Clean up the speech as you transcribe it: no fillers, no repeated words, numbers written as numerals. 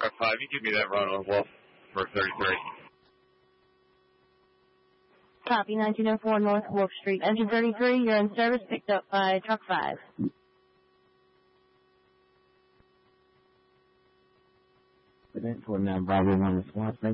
truck 5, you give me that run on Wolf for 33. Copy, 1904 North Wolf Street. Engine 33, you're in service, picked up by truck 5. For now, Bravo 1 response.